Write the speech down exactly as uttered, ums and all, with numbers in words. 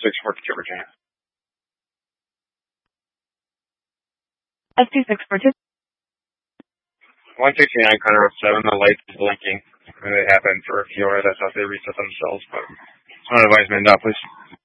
six forty-two, Virginia. S two six four two. one sixty-nine Carter Road seven, the lights is blinking. And they happened for a few hours. I thought they reset themselves, but I want to advise me now, please.